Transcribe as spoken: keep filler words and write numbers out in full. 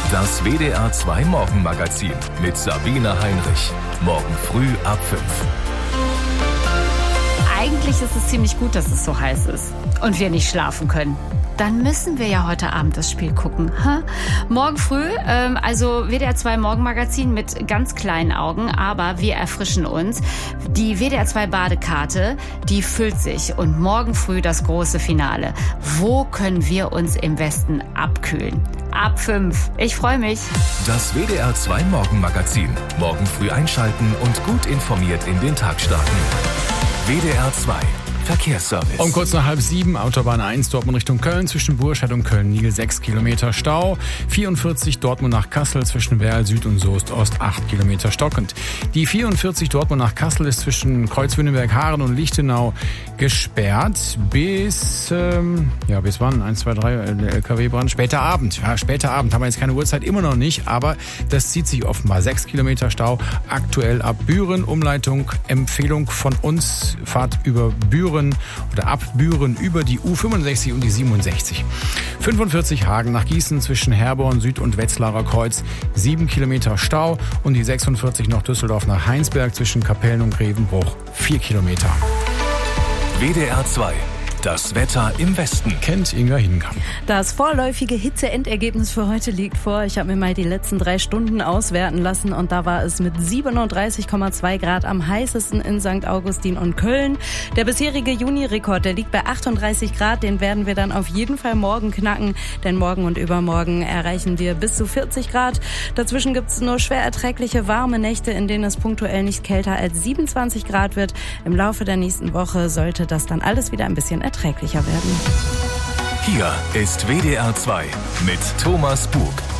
Das W D R zwei Morgenmagazin mit Sabine Heinrich. Morgen früh ab fünf. Eigentlich ist es ziemlich gut, dass es so heiß ist und wir nicht schlafen können. Dann müssen wir ja heute Abend das Spiel gucken. Ha? Morgen früh, ähm, also W D R zwei Morgenmagazin mit ganz kleinen Augen, aber wir erfrischen uns. Die W D R zwei Badekarte, die füllt sich und morgen früh das große Finale. Wo können wir uns im Westen abkühlen? Ab fünf. Ich freue mich. Das W D R zwei Morgenmagazin. Morgen früh einschalten und gut informiert in den Tag starten. W D R zwei Verkehrsservice. Um kurz nach halb sieben, Autobahn eins, Dortmund Richtung Köln, zwischen Burscheid und Köln-Niel sechs Kilometer Stau. vierundvierzig Dortmund nach Kassel, zwischen Werl Süd und Soest Ost acht Kilometer stockend. Die vierundvierzig Dortmund nach Kassel ist zwischen Kreuzwünnenberg-Haaren und Lichtenau gesperrt bis, ähm, ja, bis wann? eins, zwei, drei, der L K W-Brand. Später Abend. Ja, später Abend. Haben wir jetzt keine Uhrzeit, immer noch nicht, aber das zieht sich offenbar. sechs Kilometer Stau, aktuell ab Büren. Umleitung, Empfehlung von uns, Fahrt über Büren oder ab Büren über die U fünfundsechzig und die siebenundsechzig. fünfundvierzig Hagen nach Gießen zwischen Herborn Süd und Wetzlarer Kreuz, sieben Kilometer Stau und die sechsundvierzig noch Düsseldorf nach Heinsberg zwischen Kapellen und Grevenbruch, vier Kilometer. W D R zwei. Das Wetter im Westen. Kennt Inga Hinkamp. Das vorläufige Hitze-Endergebnis für heute liegt vor. Ich habe mir mal die letzten drei Stunden auswerten lassen und da war es mit siebenunddreißig Komma zwei Grad am heißesten in Sankt Augustin und Köln. Der bisherige Juni-Rekord, der liegt bei achtunddreißig Grad. Den werden wir dann auf jeden Fall morgen knacken, denn morgen und übermorgen erreichen wir bis zu vierzig Grad. Dazwischen gibt es nur schwer erträgliche warme Nächte, in denen es punktuell nicht kälter als siebenundzwanzig Grad wird. Im Laufe der nächsten Woche sollte das dann alles wieder ein bisschen erträglicher werden. Hier ist W D R zwei mit Thomas Bug.